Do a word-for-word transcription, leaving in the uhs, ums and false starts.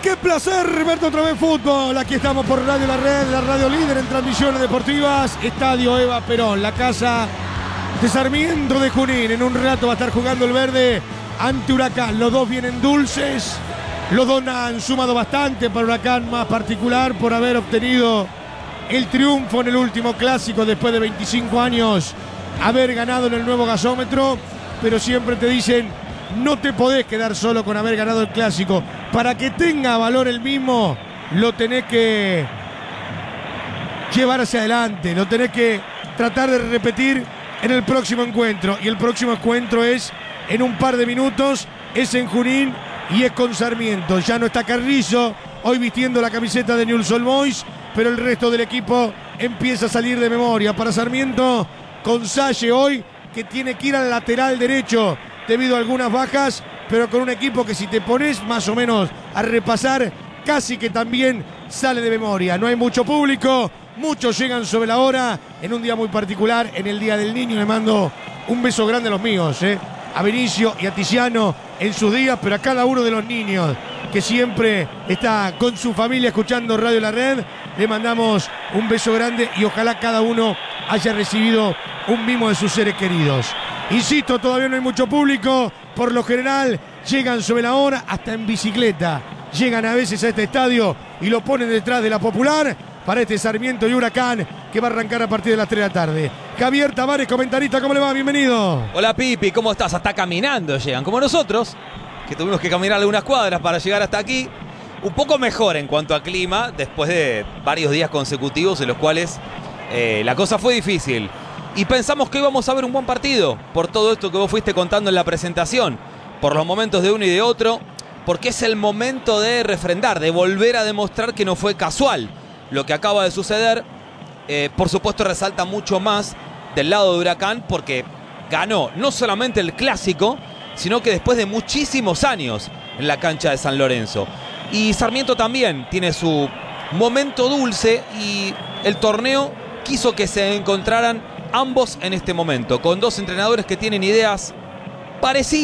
qué placer verte otra vez fútbol. Aquí estamos por Radio La Red, la radio líder en transmisiones deportivas. Estadio Eva Perón, la casa de Sarmiento de Junín. En un rato va a estar jugando el verde ante Huracán. Los dos vienen dulces. Los dos han sumado bastante para Huracán, más particular por haber obtenido el triunfo en el último clásico después de veinticinco años, haber ganado en el nuevo gasómetro. Pero siempre te dicen, no te podés quedar solo con haber ganado el clásico. Para que tenga valor el mismo, lo tenés que llevar hacia adelante, lo tenés que tratar de repetir en el próximo encuentro. Y el próximo encuentro es en un par de minutos, es en Junín y es con Sarmiento. Ya no está Carrizo, hoy vistiendo la camiseta de Newell's Old Boys, pero el resto del equipo empieza a salir de memoria. Para Sarmiento, con Salle hoy, que tiene que ir al lateral derecho debido a algunas bajas, pero con un equipo que si te pones más o menos a repasar, casi que también sale de memoria. No hay mucho público, muchos llegan sobre la hora, en un día muy particular, en el Día del Niño. Le mando un beso grande a los míos, ¿eh? a Benicio y a Tiziano en sus días, pero a cada uno de los niños que siempre está con su familia escuchando Radio La Red, le mandamos un beso grande y ojalá cada uno haya recibido un mimo de sus seres queridos. Insisto, todavía no hay mucho público, por lo general llegan sobre la hora, hasta en bicicleta. Llegan a veces a este estadio y lo ponen detrás de la Popular para este Sarmiento y Huracán que va a arrancar a partir de las tres de la tarde. Javier Tavares, comentarista, ¿cómo le va? Bienvenido. Hola Pipi, ¿cómo estás? Hasta caminando llegan, como nosotros, que tuvimos que caminar algunas cuadras para llegar hasta aquí. Un poco mejor en cuanto a clima, después de varios días consecutivos en los cuales eh, la cosa fue difícil. Y pensamos que íbamos a ver un buen partido, por todo esto que vos fuiste contando en la presentación, por los momentos de uno y de otro, porque es el momento de refrendar, de volver a demostrar que no fue casual lo que acaba de suceder. Eh, por supuesto resalta mucho más del lado de Huracán, porque ganó no solamente el clásico, sino que después de muchísimos años en la cancha de San Lorenzo. Y Sarmiento también tiene su momento dulce y el torneo quiso que se encontraran ambos en este momento, con dos entrenadores que tienen ideas parecidas.